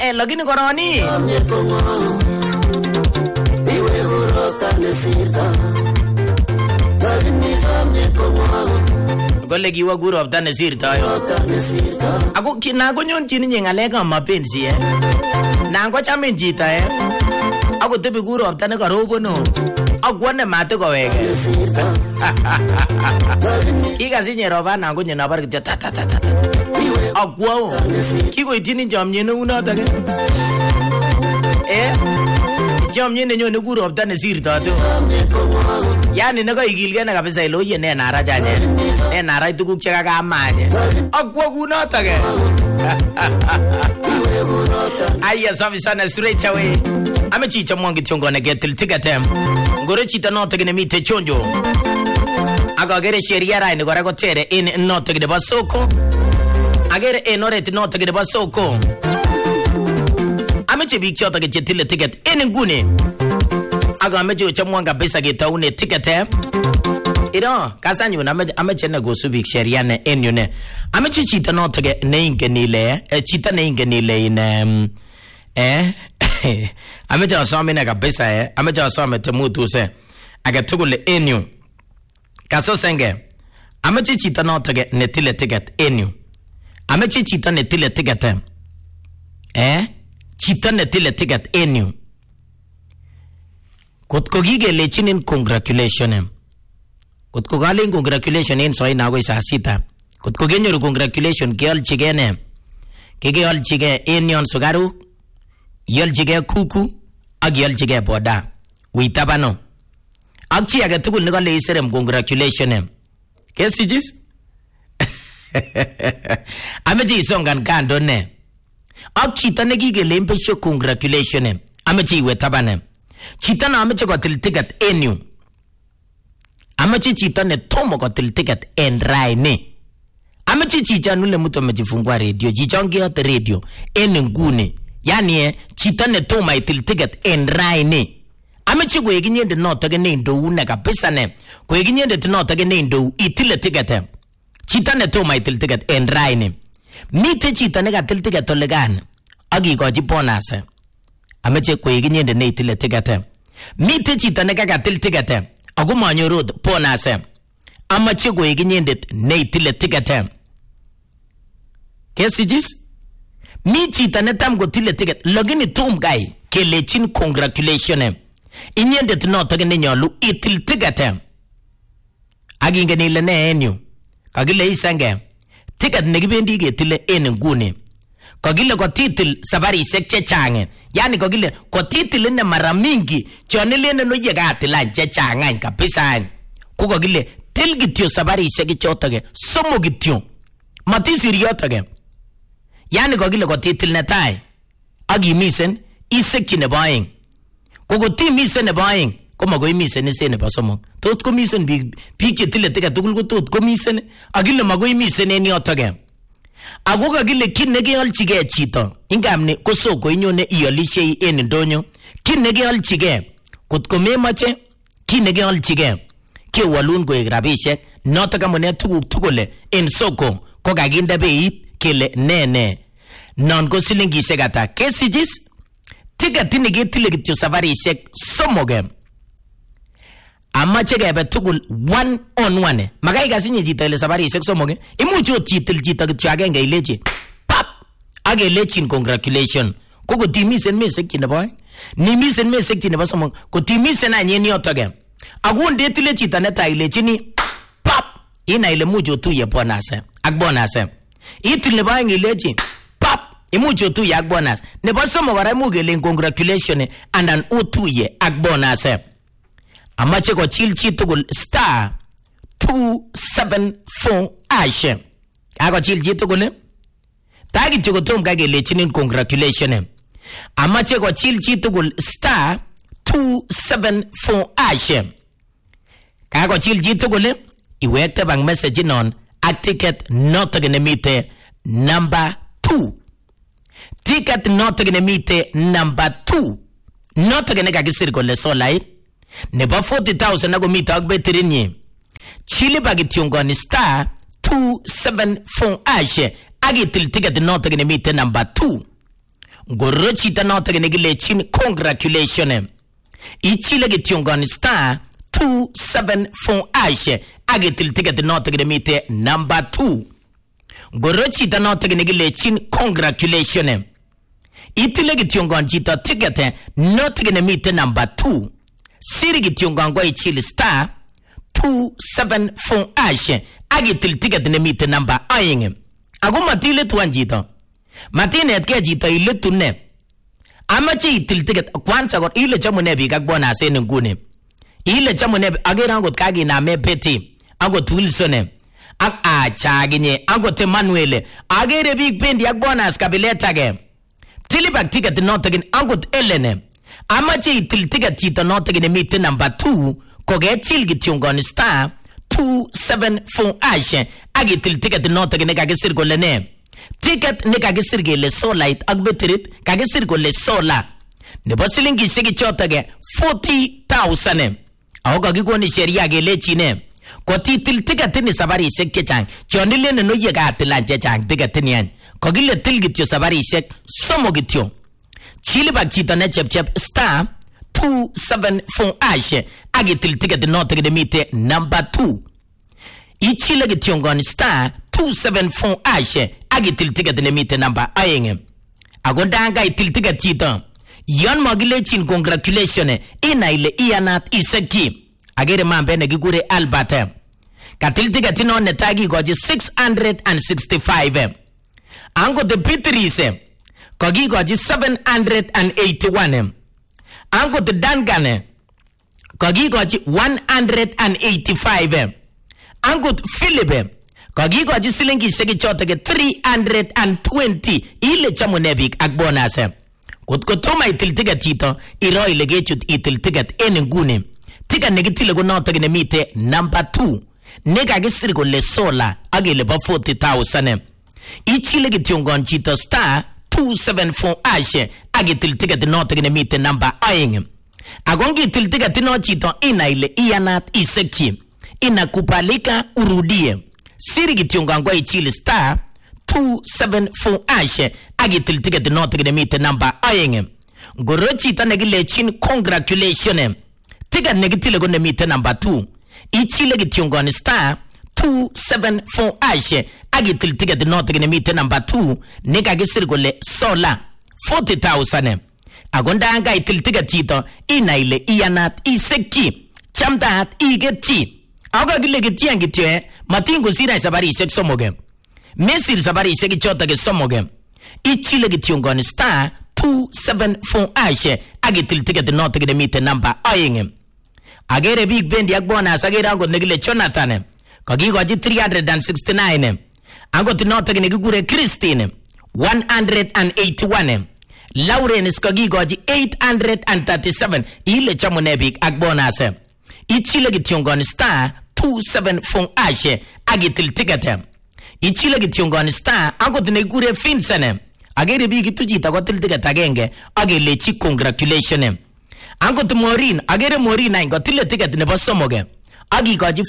nae lakini koroni kole kiwa kuropta nesirtoyo ako kinakonyonchin inye ngalekab mapenzi nango chamin chito ako tebi kuropta nekarobono akwane mate koweke kikasinye robana konye nabar kityo akwo kikoityin chomyet neunoto chomyet nenyone kuropta nesirtoto yani nekaikilgei ne kabisa ile oye ne nara chanye ne nara tuguk chekakamanye akwo kunoto aya safi sana straight away ame chicha mwangi tiongone getil ticket ngore chita noto kene mite chonjo agagere sheria raini gore kotere in noto kene basoko agere enoret noto kene basoko ame chibi choto ke jetile ticket in ngune aga ame chicha mwanga bisa getaune ticket iro kasanyu na ame chene go subik sheria ne enyune ame chichita noto ke ne ingenile chita ne ingenile in amecha asome na kabisa amecha asome temutu se agatugule enyu kaso senge amechi chita notage netile ticket enyu amechi chita netile ticket chita netile ticket enyu kotko kigelechinin congratulation kotko galen congratulation en soi na go isa sita kotko genyoru congratulation geolchige ne kegeolchige enyon sugaru yolchige kuku ak yolchige boda witabano ak chi age tugul ne kale iserem congratulation kesijis ameji isongan kando ne ak chito ne kigelembesho congratulation ameji iwe tabane chito na ameji kotil ticket enyu ameji chito ne tomo kotil ticket en raini ameji chicha nule mtu amejifungua radio jichonge yote radio en ngune yani chita ne toma itil ticket en raini amechi ko yeginyende noto gene ndo na kabisa ne ko yeginyende noto gene ndo itile ticket chita ne toma itil ticket en raini mite chita ne gatil ticket olegan agi goji bonus amechi ko yeginyende ne itile ticket mite chita ne gatil ticket agu manyoru bonus amechi ko yeginyende ne itile ticket kesijis mi chita netam gotile ticket logini tum guy kelechin congratulation inyendet noto gene nyolu itil ticket aginge nile ne enyu kagile isange ticket negibendi getile en nguni kagile kotitil sabarishek chechang yani kagile kotitil ne mara mingi chonelene no yegatilan chechang kabisa ko kagile til gityo sabarishek chotoge somo gityo matisiriotoge yani kogile kotitil netai agimisen isekchi nebo aeng kogoti misen nebo aeng komagoi misen ise nebo somok tot komisen biik chetile ticket tugul ko tot komisen agile magoi misen en yotoge ago kagile kin negeolchige chito ingamne ko soko inyone iolishei en ndonyo kin negeolchige kotko memoche kin negeolchige kewalun koek rabishek noto kamone tuguk tugule en soko ko kaginde beit kele nene non ko silingishek ata kesijis ticket ni getile kityo safarishek somoge amache kebe tugul one on one magai kasinye chito ile safarishek somoge imuch otitil chito kityo agenge ilechi pap agelechin congratulation ko timisen mesek nebo ni misen mesek nebo somok ko timisen anyen yotoge agunde tile chito neta ilechini pap ina ile mucho tuye bonus ak bonus itil nebo aeng ilechi pap imuch otuye ak bonus nebo somok kora imuch kelen congratulation andan otuye ak bonus amache kochil chi tugul star 274 ash akochil chi tugul tagityo kotom kakelechinin congratulation amache kochil chi tugul star 274 ash kakochil chi tugul iwekte bang message non ak ticket noto gene mite number 2 ticket noto gene mite number 2 noto gene kagisir kole solai nebo 40,000 ako mite ak betirinyi chili bagitiongoni star 274 ash agitil ticket noto gene mite number 2 ngoro chito notok nekilechin congratulation. Ichile kityongon star 274 agitil ticket notok nemite number 2. Ngoro chito notok nekilechin congratulation. Itile kityongon chito ticket notok nemite number 2. Siri kityongon go ichile star 274 agitil ticket nemite number 2. Ako matile tuan chito. Matinet ke chito ile tunne. Amache itil ticket kwanza kot ile chamune biik ak bonus en nguni. Ile chamune agere angot kaginame Betty, angot Wilson, ak achaginye, angot Emmanuel. Agere biik bendi ak bonus kabilet age. Tilibak ticket notok angot Ellen. Amache itil ticket chito notok nemite number 2 kokechil kityongon star 274 agitil ticket notok nekakisir kole ne. Ticket nekakisir kele solait ak betirit kakisir kole sola. Nebo silingishek chotok 40,000. Ako kakikoni sheria kelechine kotitil ticket ni sabarishek chechang. Chondilen no yekatilan chechang ticket ni yan. Kokile til kityo sabarishek somo kityo. Chilibak chito ne chep star 274 agitil ticket notok nemite number 2. Ichile kityongon star 274 agitil ticket nemite number 2. Agondanga itil ticket chito yon mogilechin congratulation ina ile iyanat iseki. Agere mambe nekikure Albert. Katil ticket ino netagi goji 665. Ango the Pitrise kogigoji 781. Ango the Dangane kogigoji 185. Angot Philip kogigoji silingishek chotok 320 ile chamune biik ak bonus. Kotko toma itil ticket chito iro ile kechut itil ticket en nguni. Ticket nekitile ko notok nemite number 2 nekakisir kole sola ak ile bo 40,000. Ichile kityongon chito star 274 ak itil ticket notok nemite number 2. Agongi itil ticket no chito ina ile iyanat isekchi. Inakubalika urudie. Siri kityongon go ichile star 274 agitil ticket notok nemite number 2. Ngoro chito nekilechin congratulation. Ticket nekitile ko nemite number 2. Ichile kityongon star 274 agitil ticket notok nemite number 2 nekakisir kole sola 40,000. Agondanga itil ticket chito ina ile iyanat isekchi. Chamdaat igetchi. Ako kile kitien kityo matingo sira sabarishek somoge. Mesir sabarishek chotok somoge. Ichile kityongon star 274 agitil ticket notok nemite number 2. Agere big bendi ak bonus agere angot nekile Jonathan kogigoji 369. Angot notok nekikure Christine 181. Lauren kogigoji 837 ile chamune biik ak bonus. Ichile kityongon star 274 agitil ticket. Ichile kityongon star angot nekikure Vincent. Agere biik tujita kotil ticket agenge agelechi congratulation. Angot Maureen agere Maureen ay kotile ticket nebo somoge agikoji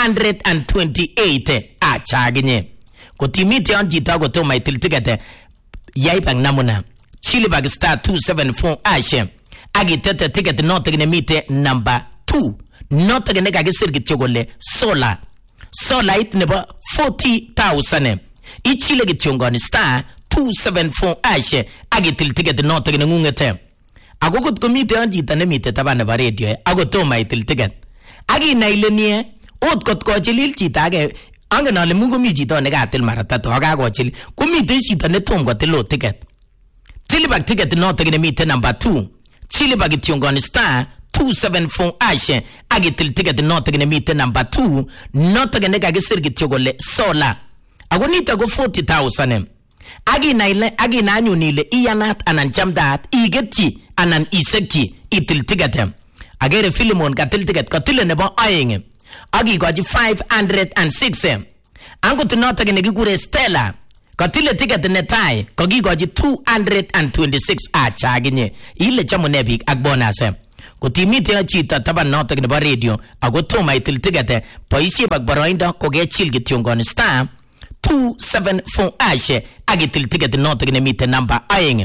428. Achaginye kotimite on jita kotoma itil ticket yaibang namuna chilibag star 274 agitete ticket notok nemite number 2 notok nekakisir kityo kole sola it nebo 40,000. Ichile kityongon star 274 agitil ticket notok nengungete. Agokot komite on jita nemite taban nebo radio agotoma itil ticket agina ile nie ot kot kochilil chita age angen ale mungu mi chito nekatil mara tatu akakochil komite chito netom kotil ticket. Tilibak ticket notok nemite number 2. Chilibak kityongon star 274 agitil ticket notok nemite number 2 notok nekakisir kityo kole sola. Ako nito ko 40,000. Agina anyun ile iyanat anan chamdaat igetchi anan isekchi itil ticket. Agere Philemon katil ticket kotile nebo 2 agikoji 506. Angot notok nekikure Stella kotile ticket netai kokikoji 226. Achaginye ile chamune biik ak bonus. Kotimite chito taban notok nebo radio agotoma itil ticket boisie bak boroindo kokechil kityongon star 274 agitil ticket notok nemite number 2.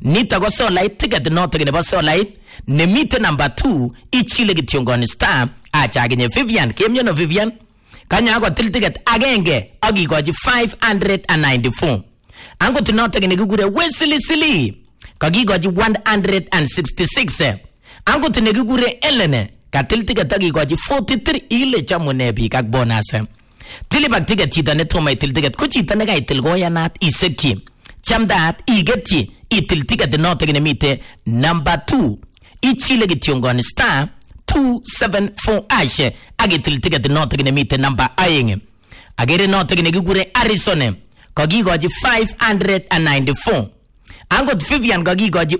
nito ko solait ticket noto nebo solait nemite number 2 ichile kityongoni star achaginye Vivian kemyono Vivian kanya ko til ticket agenge akikoji 594 angot noto nekikure Wesley Sili kakikoji 166 angot nekikure Ellen katil ticket akikoji 43 ile chamune biik ak bonus tilibak ticket chito netomo itil ticket ko chito nekaitil koyanat isekyi chamdaat igetyi itil ticket noto nemite number 2 ichile kityongoni star 274 akitil ticket noto nemite number 2 agere noto nekikure Harrison kakikoji 594 angot Vivian kakikoji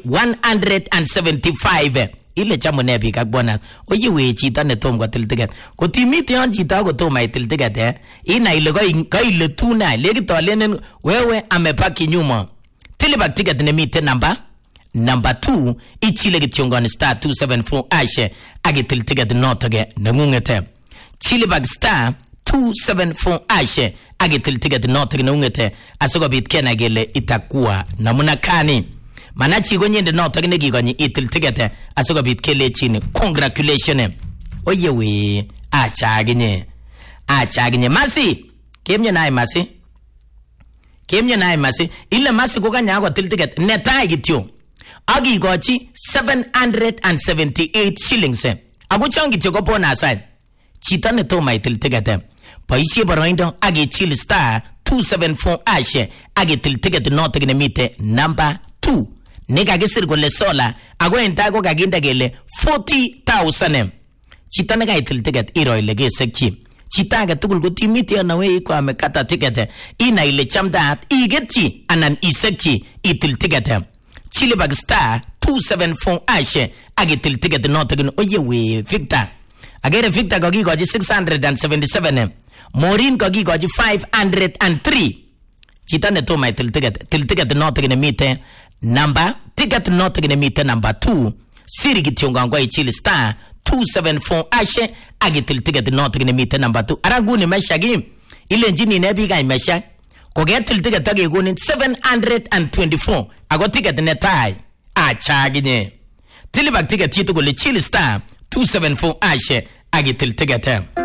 175 ile chamune biik ak bonus oyewe chito netom kotil ticket kotimite yon chito kotom itil ticket ina ile kaile tuna lekitolenen wewe amepaki nyuma tilibak ticket nemite number 2 ichile kityongoni star 274 akitil ticket noto nengungete chilibak star 274 akitil ticket noto nengungete asikobit kenai kele itakuwa namuna kani manachi konyende noto nekikonyi itil ticket asikobit kelechin congratulations oyewe achaginye masi kemye nae masi ile masi kokanya kotil ticket netai kityo akikochi 778 shillings ako chon kityo ko bonus chito netomo itil ticket boisie boroindo akichil star 274 akitil ticket noto nemite number 2 nekakisir kole sola ako entai ko kakinde kele 40,000 chito nekaitil ticket iro ile kesekyi chito age tugul kotimite anawe iko amekata ticket ina ile chamdaat igetyi anan isekyi itil ticket chilibak star 274 akitil ticket noto oyewe Victor agere Victor kakikoji 677 Maureen kakikoji 503 chito netoma itil ticket noto nemite number ticket noto nemite number 2 siri kityongangwa ichili star 274 akitil ticket noto nemite number 2 araguni meshagi ile njini nebiga imeshag kogetil ticket akekonin 724 ako ticket netai achaginye tilibak ticket chito kole chili star 274 akitil ticket